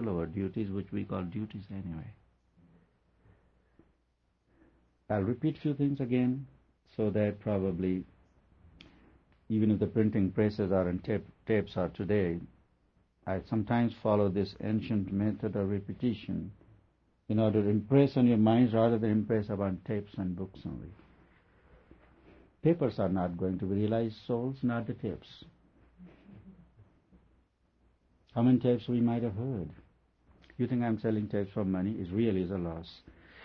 fulfill our duties, which we call duties anyway. I'll repeat few things again, so that probably, even if the printing presses are and tapes are today, I sometimes follow this ancient method of repetition in order to impress on your minds rather than impress upon tapes and books only. Papers are not going to be realized souls, not the tapes. How many tapes we might have heard? You think I'm selling tapes for money? It really is a loss.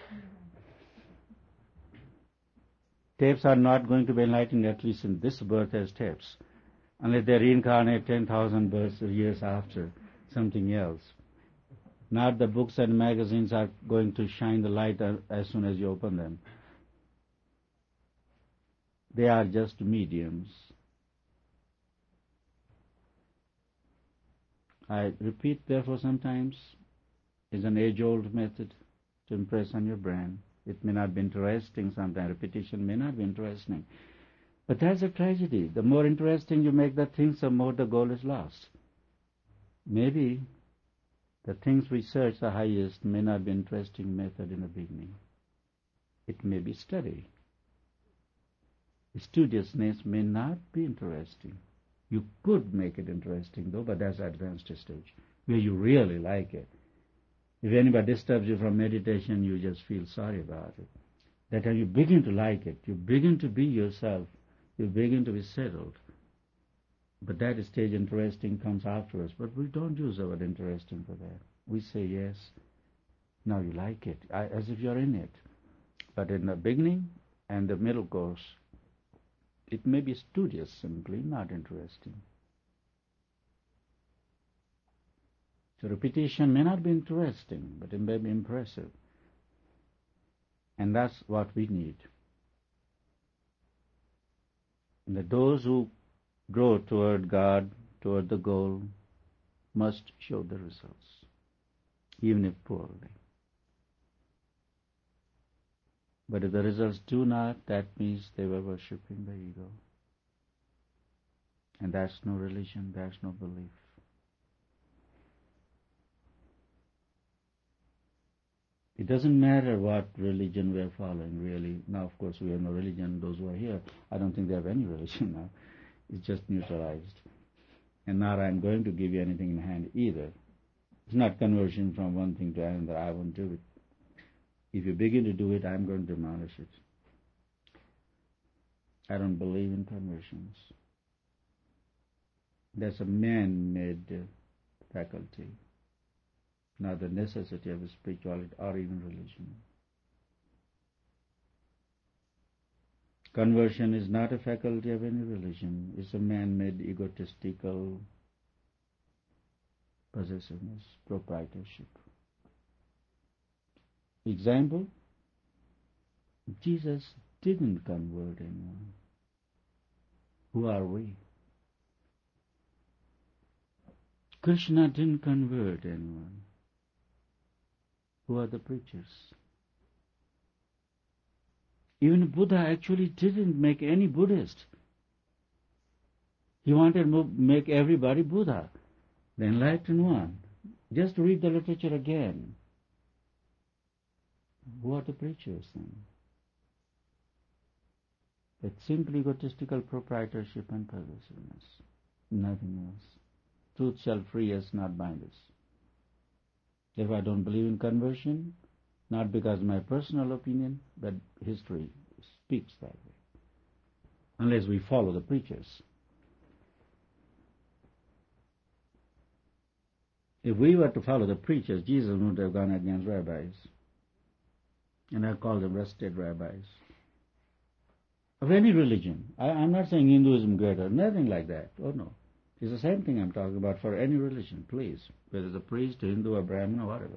Tapes are not going to be enlightened, at least in this birth, as tapes, unless they reincarnate 10,000 births or years after, something else. Not the books and magazines are going to shine the light as soon as you open them. They are just mediums. I repeat, therefore, sometimes is an age-old method to impress on your brain. It may not be interesting sometimes. Repetition may not be interesting. But that's a tragedy. The more interesting you make the things, the more the goal is lost. Maybe the things we search the highest may not be interesting method in the beginning. It may be study. Studiousness may not be interesting. You could make it interesting though, but that's advanced stage, where you really like it. If anybody disturbs you from meditation, you just feel sorry about it. That time you begin to like it, you begin to be yourself, you begin to be settled. But that stage, interesting, comes afterwards. But we don't use the word interesting for that. We say yes, now you like it, as if you're in it. But in the beginning and the middle course, it may be studious simply, not interesting. So repetition may not be interesting, but it may be impressive. And that's what we need. And that those who grow toward God, toward the goal, must show the results, even if poorly. But if the results do not, that means they were worshipping the ego. And that's no religion, that's no belief. It doesn't matter what religion we are following, really. Now, of course, we have no religion. Those who are here, I don't think they have any religion now. It's just neutralized. And not I'm going to give you anything in hand either. It's not conversion from one thing to another. I won't do it. If you begin to do it, I'm going to demolish it. I don't believe in conversions. That's a man-made faculty, not the necessity of spirituality or even religion. Conversion is not a faculty of any religion. It's a man-made egotistical possessiveness, proprietorship. Example, Jesus didn't convert anyone. Who are we? Krishna didn't convert anyone. Who are the preachers? Even Buddha actually didn't make any Buddhist. He wanted to make everybody Buddha, the enlightened one. Just read the literature again. Who are the preachers then? It's simply egotistical proprietorship and possessiveness, nothing else. Truth shall free us, not bind us. If I don't believe in conversion, not because of my personal opinion, but history speaks that way. Unless we follow the preachers. If we were to follow the preachers, Jesus wouldn't have gone against rabbis. And I call them rusted rabbis. Of any religion. I'm not saying Hinduism greater, nothing like that. Oh no. It's the same thing I'm talking about for any religion, please. Whether it's a priest, Hindu or Brahmin or whatever.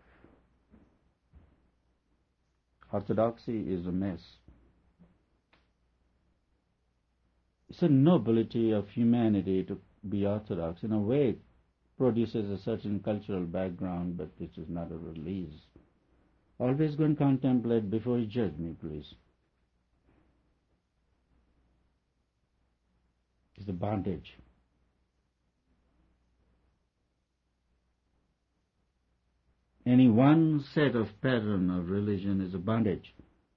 Orthodoxy is a mess. It's a nobility of humanity to be orthodox. In a way, it produces a certain cultural background, but it is not a release. Always go and contemplate before you judge me, please. It's the bondage. Any one set of pattern of religion is a bondage.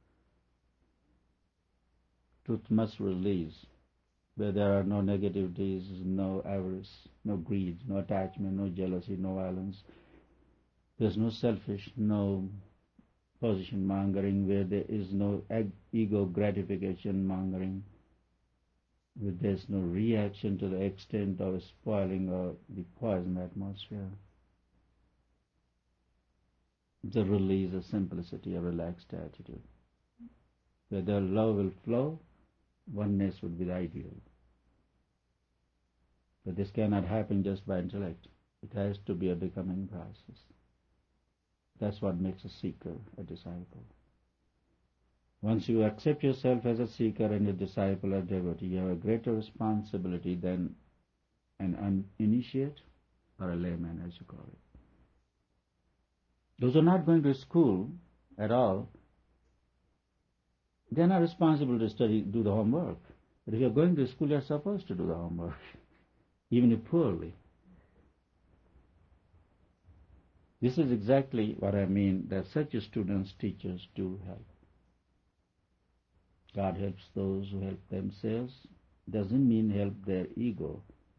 Truth must release, where there are no negativities, no avarice, no greed, no attachment, no jealousy, no violence. There's no selfish, no position mongering, where there is no ego gratification mongering, where there's no reaction to the extent of spoiling or the poison atmosphere. The release of simplicity, a relaxed attitude. Where the love will flow, oneness would be the ideal. But this cannot happen just by intellect. It has to be a becoming process. That's what makes a seeker a disciple. Once you accept yourself as a seeker and a disciple or devotee, you have a greater responsibility than an initiate or a layman, as you call it. Those who are not going to school at all, they are not responsible to study, do the homework. But if you are going to school, you are supposed to do the homework, even if poorly. This is exactly what I mean, that such students, teachers do help. God helps those who help themselves. Doesn't mean help their ego,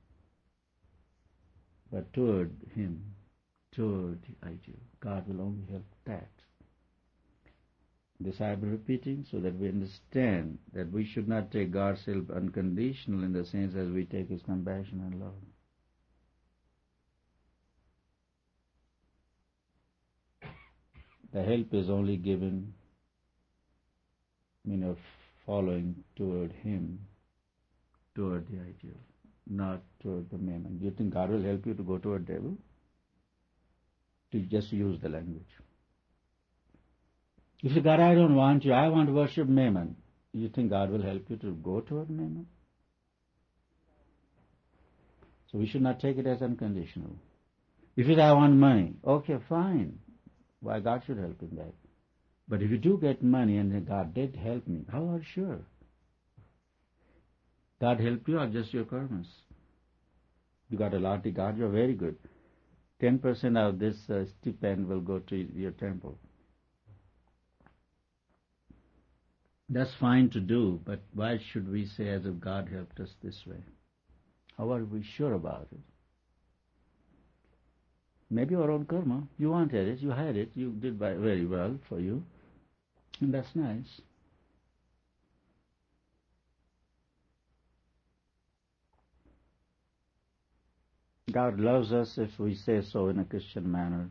but toward Him, toward the ideal. God will only help that. This I am repeating so that we understand that we should not take God's help unconditional in the sense as we take His compassion and love. The help is only given, following toward Him, toward the ideal, not toward the mammon. Do you think God will help you to go toward devil? To just use the language. If you say, God, I don't want you, I want to worship mammon, you think God will help you to go toward mammon? So we should not take it as unconditional. If you say, I want money, okay, fine. Why, God should help in that. But if you do get money and then God did help me, how are you sure? God helped you or just your karmas? You got a lottery, God, you're very good. 10% of this stipend will go to your temple. That's fine to do, but why should we say as if God helped us this way? How are we sure about it? Maybe your own karma. You wanted it, you had it, you did very well for you. And that's nice. God loves us if we say so in a Christian manner.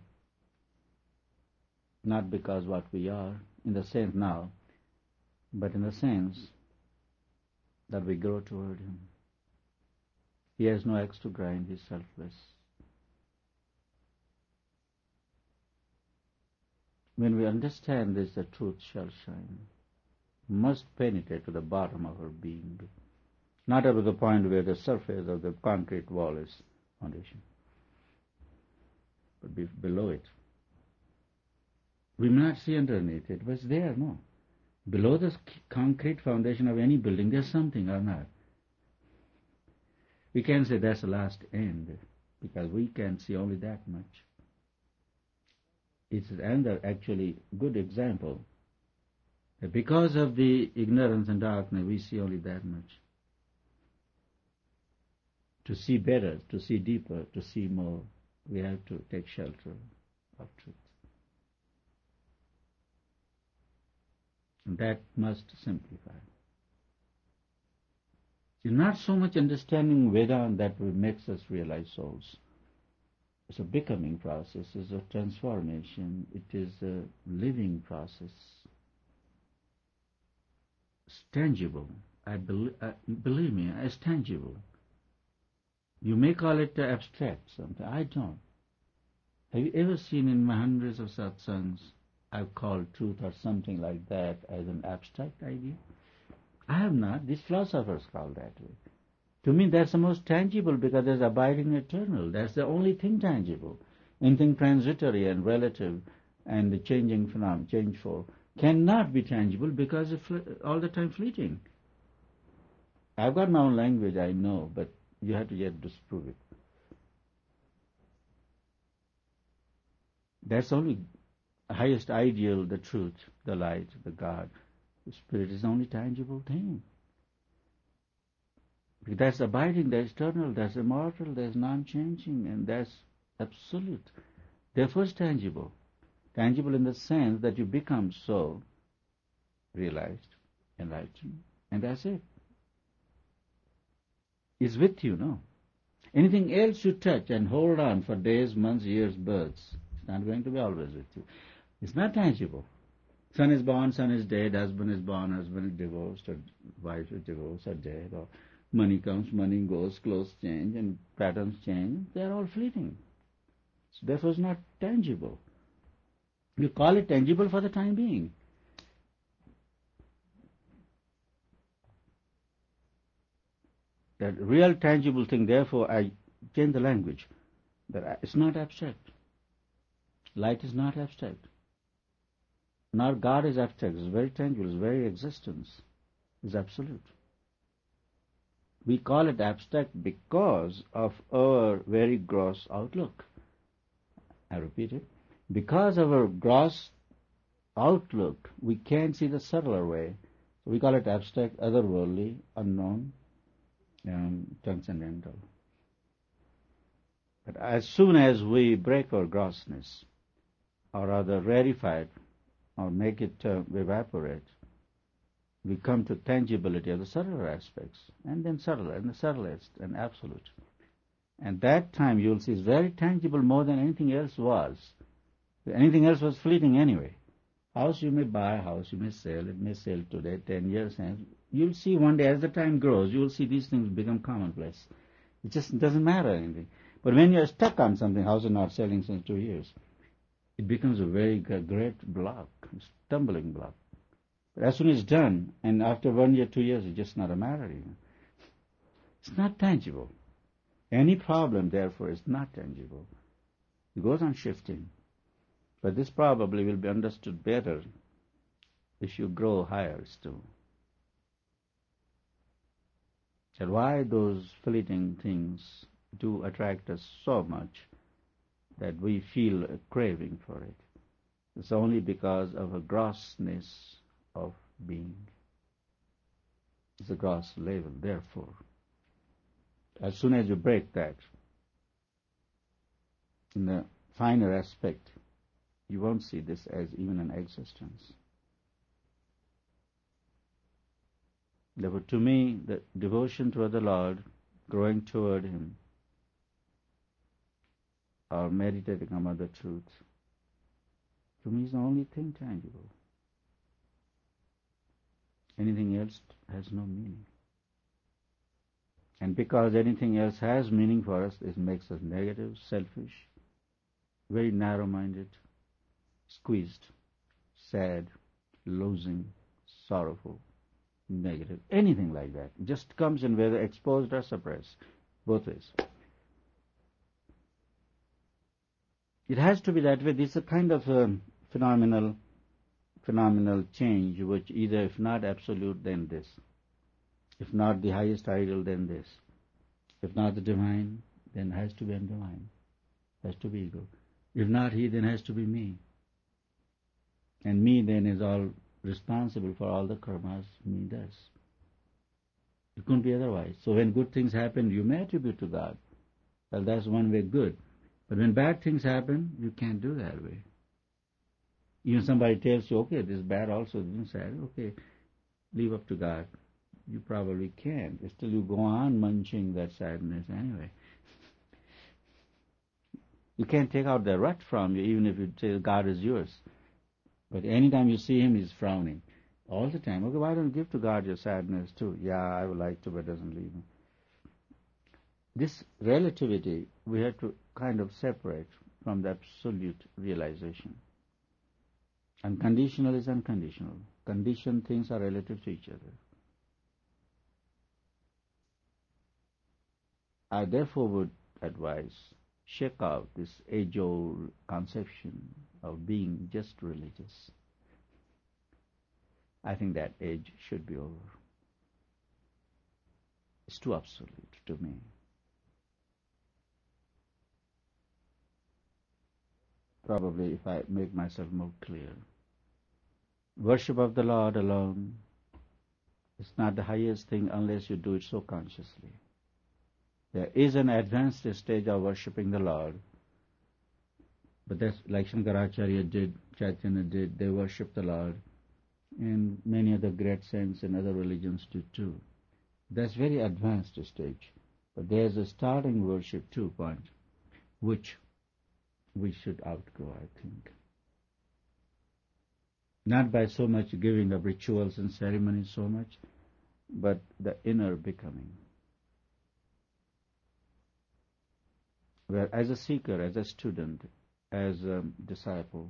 Not because what we are, in the sense now, but in the sense that we grow toward Him. He has no axe to grind, He's selfless. When we understand this, the truth shall shine. Must penetrate to the bottom of our being. Not up to the point where the surface of the concrete wall is foundation, but below it. We may not see underneath it, but it's there, no. Below the concrete foundation of any building, there's something or not. We can't say that's the last end, because we can see only that much. It's another actually good example. That because of the ignorance and darkness, we see only that much. To see better, to see deeper, to see more, we have to take shelter of truth. And that must simplify. It's not so much understanding Vedanta that makes us realize souls. It's a becoming process, it's a transformation, it is a living process. It's tangible. Believe me, it's tangible. You may call it abstract something. I don't. Have you ever seen in my hundreds of satsangs, I've called truth or something like that as an abstract idea? I have not. These philosophers call that way. To me, that's the most tangible because there's abiding eternal. That's the only thing tangible. Anything transitory and relative and changing phenomenon, changeful, cannot be tangible because it's all the time fleeting. I've got my own language, I know, but you have to yet disprove it. That's only highest ideal, the truth, the light, the God. The Spirit is the only tangible thing. Because that's abiding, that's eternal, that's immortal, that's non-changing, and that's absolute. Therefore it's tangible. Tangible in the sense that you become so realized, enlightened, and that's it. It's with you, no? Anything else you touch and hold on for days, months, years, births, it's not going to be always with you. It's not tangible. Son is born, son is dead, husband is born, husband is divorced, or wife is divorced or dead, or money comes, money goes, clothes change, and patterns change. They are all fleeting. So therefore it's not tangible. You call it tangible for the time being. That real tangible thing, therefore I change the language. That it's not abstract. Light is not abstract. Nor God is abstract. It's very tangible. Its very existence is absolute. We call it abstract because of our very gross outlook. I repeat it. Because of our gross outlook, we can't see the subtler way. So we call it abstract, otherworldly, unknown, transcendental. But as soon as we break our grossness, or rather rarefy it, or make it evaporate, we come to tangibility of the subtler aspects, and then subtler, and the subtlest, and absolute. And that time you'll see is very tangible more than anything else was. Anything else was fleeting anyway. House you may buy, house you may sell, it may sell today, 10 years hence. You'll see one day as the time grows, you'll see these things become commonplace. It just doesn't matter anything. But when you're stuck on something, house is not selling since 2 years, it becomes a very great block, a stumbling block. But as soon as it's done, and after 1 year, 2 years, it's just not a matter even. It's not tangible. Any problem, therefore, is not tangible. It goes on shifting. But this probably will be understood better if you grow higher still. So why those fleeting things do attract us so much that we feel a craving for it. It's only because of a grossness of being. It's a gross level, therefore. As soon as you break that, in the finer aspect, you won't see this as even an existence. Therefore, to me, the devotion toward the Lord, growing toward Him, or meditating on the truth, to me is the only thing tangible. Anything else has no meaning. And because anything else has meaning for us, it makes us negative, selfish, very narrow-minded, squeezed, sad, losing, sorrowful, negative, anything like that. It just comes in whether exposed or suppressed, both ways. It has to be that way. This is a kind of phenomenal change, which either, if not absolute, then this. If not the highest ideal, then this. If not the divine, then has to be undivine. Has to be ego. If not he, then has to be me. And me then is all responsible for all the karmas me does. It couldn't be otherwise. So when good things happen, you may attribute to God. Well, that's one way good. But when bad things happen, you can't do that way. Even somebody tells you, okay, this is bad also, this is sad, okay, leave up to God. You probably can't. Still you go on munching that sadness anyway. You can't take out the rut from you, even if you say God is yours. But anytime you see Him, He's frowning. All the time. Okay, why don't you give to God your sadness too? Yeah, I would like to, but it doesn't leave me. This relativity, we have to kind of separate from the absolute realization. Unconditional is unconditional. Conditioned things are relative to each other. I therefore would advise, shake out this age-old conception of being just religious. I think that age should be over. It's too absolute to me. probably if I make myself more clear. Worship of the Lord alone is not the highest thing unless you do it so consciously. There is an advanced stage of worshipping the Lord, but that's like Shankaracharya did, Chaitanya did, they worship the Lord, and many other great saints and other religions do too. That's very advanced stage. But there's a starting worship too point, which we should outgrow, I think. Not by so much giving of rituals and ceremonies so much, but the inner becoming. Where as a seeker, as a student, as a disciple,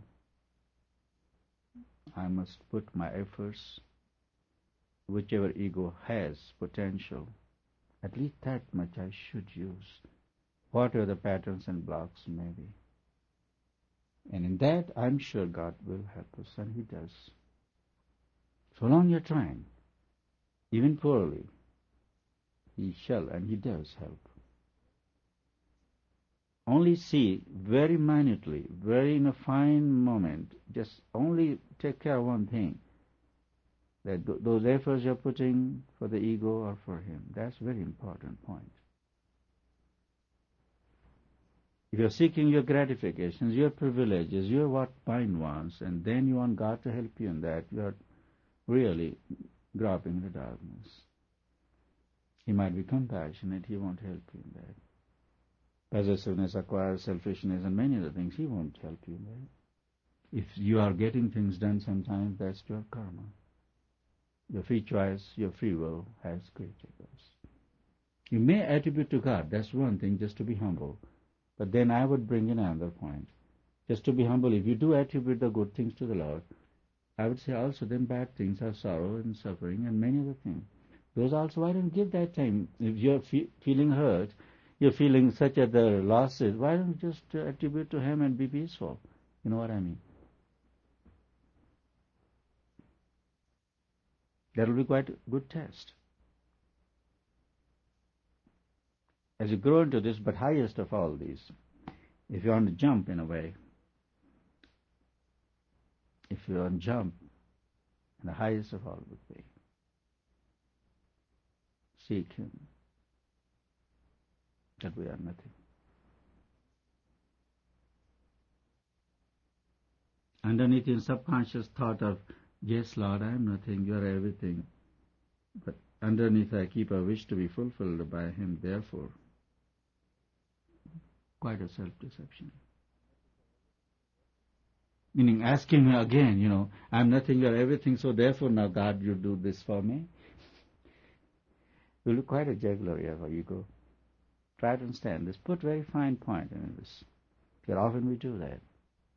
I must put my efforts, whichever ego has potential, at least that much I should use, whatever the patterns and blocks may be. And in that, I'm sure God will help us, and He does. So long you're trying, even poorly, He shall and He does help. Only see very minutely, very in a fine moment, just only take care of one thing, that those efforts you're putting for the ego are for Him. That's a very important point. If you're seeking your gratifications, your privileges, your what mind wants, and then you want God to help you in that, you are really groping the darkness. He might be compassionate, He won't help you in that. Possessiveness acquires selfishness and many other things, He won't help you in that. If you are getting things done sometimes, that's your karma. Your free choice, your free will has created those. You may attribute to God, that's one thing, just to be humble. But then I would bring in another point. Just to be humble, if you do attribute the good things to the Lord, I would say also then bad things are sorrow and suffering and many other things. Those also, why don't give that time? If you're feeling hurt, you're feeling such other losses, why don't you just attribute to Him and be peaceful? You know what I mean? That will be quite a good test. As you grow into this, but highest of all these, if you want to jump in a way, if you want to jump, the highest of all would be seek Him, that we are nothing. Underneath in subconscious thought of, yes, Lord, I am nothing, you are everything. But underneath I keep a wish to be fulfilled by Him, therefore. Quite a self-deception. Meaning asking me again, I'm nothing, you are everything, so therefore now God, you do this for me. You look quite a juggler here for ego. Try to understand this. Put very fine point in this. Because often we do that.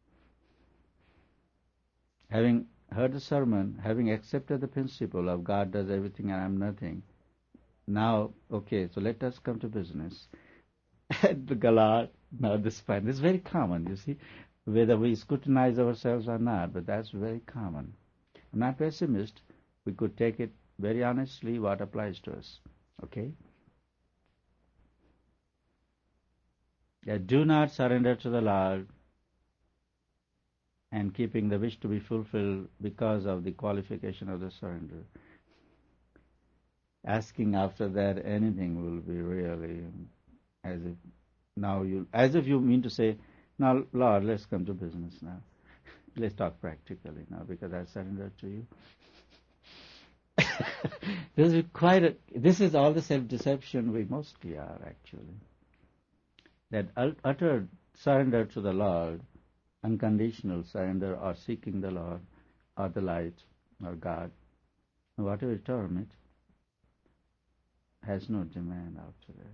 Having heard the sermon, having accepted the principle of God does everything and I'm nothing, now, okay, so let us come to business. At the Galar, now this point, this is very common, you see, whether we scrutinize ourselves or not, but that's very common. I'm not pessimist. We could take it very honestly what applies to us. Okay? Do not surrender to the Lord and keeping the wish to be fulfilled because of the qualification of the surrender. Asking after that anything will be really as if you mean to say, now Lord, let's come to business now. Let's talk practically now because I surrendered to you. This is all the self-deception we mostly are actually. That utter surrender to the Lord, unconditional surrender or seeking the Lord or the light or God, whatever you term it, has no demand after that.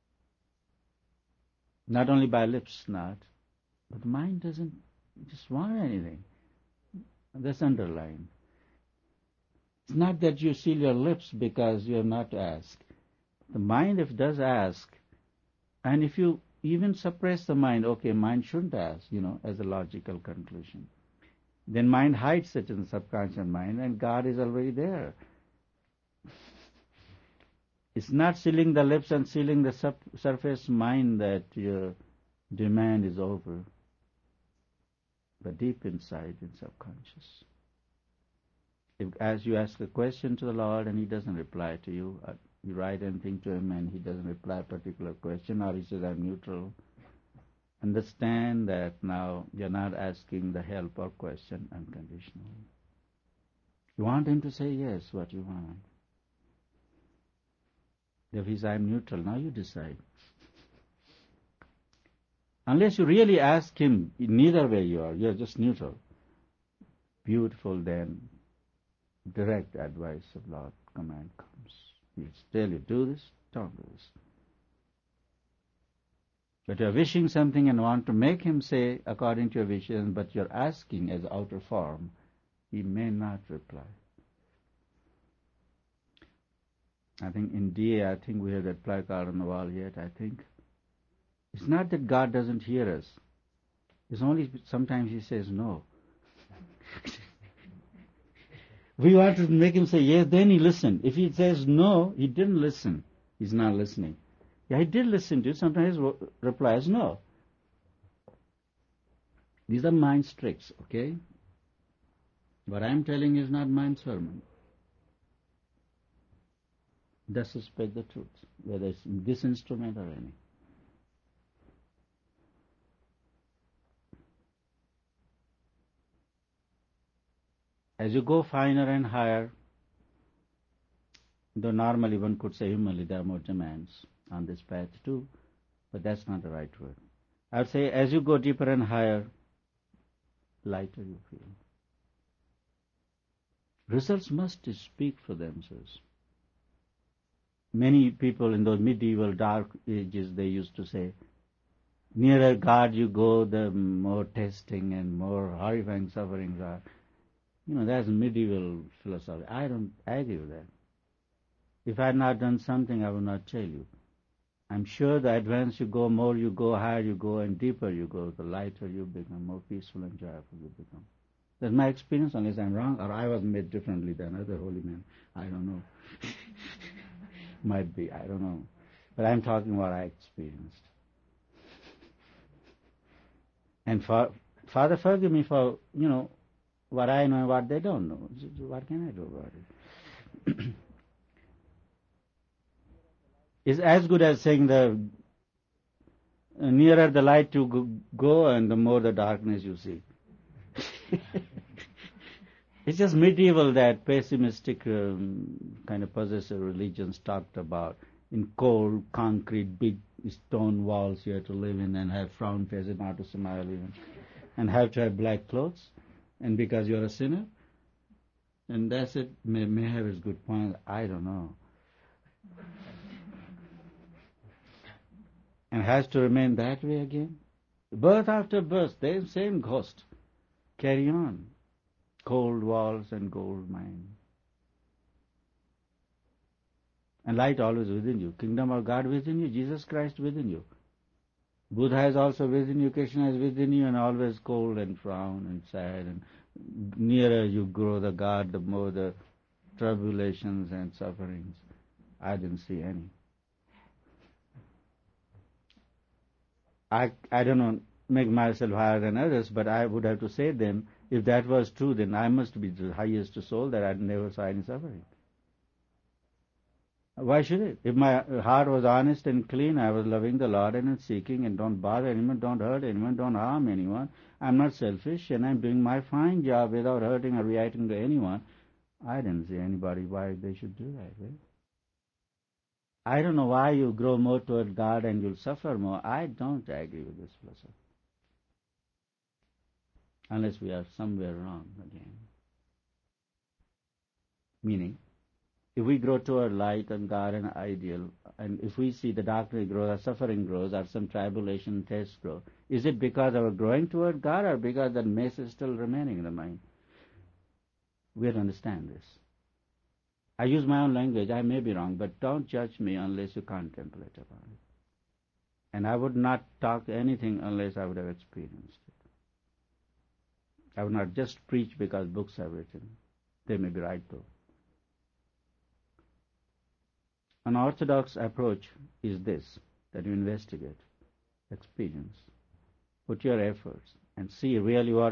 Not only by lips not, but the mind doesn't just want anything. That's underlined. It's not that you seal your lips because you have not to ask. The mind, if it does ask, and if you even suppress the mind, okay, mind shouldn't ask, as a logical conclusion. Then mind hides it in the subconscious mind and God is already there. It's not sealing the lips and sealing the surface mind that your demand is over. but deep inside in subconscious. If, as you ask a question to the Lord and He doesn't reply to you, you write anything to Him and He doesn't reply a particular question, or He says, I'm neutral, understand that now you're not asking the help or question unconditionally. You want Him to say yes, what you want. If He says, I'm neutral, now you decide. Unless you really ask Him, neither way you're just neutral. Beautiful, then direct advice of Lord, command comes. He'll tell you, do this, don't do this. But you're wishing something and want to make Him say according to your wishes, but you're asking as outer form, He may not reply. I think in DA, I think we have that placard on the wall yet, I think. It's not that God doesn't hear us. It's only sometimes He says no. We want to make Him say yes, then He listened. If He says no, He didn't listen. He's not listening. Yeah, He did listen to it. Sometimes He replies no. These are mind tricks, okay? What I'm telling you is not mind sermon. Thus suspect the truth, whether it's this instrument or any. As you go finer and higher, though normally one could say humanly there are more demands on this path too, but that's not the right word. I would say as you go deeper and higher, lighter you feel. Results must speak for themselves. Many people in those medieval dark ages, they used to say, nearer God you go, the more testing and more horrifying sufferings are. That's medieval philosophy. I don't agree with that. If I had not done something, I would not tell you. I'm sure the advance you go, more you go, higher you go, and deeper you go, the lighter you become, more peaceful and joyful you become. That's my experience, unless I'm wrong, or I was made differently than other holy men. I don't know. Might be, I don't know. But I'm talking what I experienced. And Father, forgive me for, what I know and what they don't know. What can I do about it? It's as good as saying the nearer the light you go and the more the darkness you see. It's just medieval that pessimistic kind of possessive religions talked about. In cold, concrete, big stone walls you have to live in and have frown faces, not to smile even. And have to have black clothes. And because you're a sinner. And that's it. May have its good point. I don't know. And has to remain that way again. Birth after birth, the same ghost. Carry on. Cold walls and gold mine. And light always within you. Kingdom of God within you, Jesus Christ within you. Buddha is also within you, Krishna is within you, and always cold and frown and sad. And nearer you grow the God, the more the tribulations and sufferings. I didn't see any. I don't know, make myself higher than others, but I would have to say them, if that was true, then I must be the highest soul that I never saw any suffering. Why should it? If my heart was honest and clean, I was loving the Lord and seeking and don't bother anyone, don't hurt anyone, don't harm anyone. I'm not selfish and I'm doing my fine job without hurting or reacting to anyone. I didn't see anybody why they should do that. Right? I don't know why you grow more toward God and you'll suffer more. I don't agree with this philosophy. Unless we are somewhere wrong again. Meaning, if we grow toward light and God and ideal, and if we see the darkness grows, our suffering grows, or some tribulation, tests grow, is it because our growing toward God or because that mess is still remaining in the mind? We have to understand this. I use my own language, I may be wrong, but don't judge me unless you contemplate about it. And I would not talk anything unless I would have experienced it. I would not just preach because books are written. They may be right though. An orthodox approach is this, that you investigate, experience, put your efforts, and see really what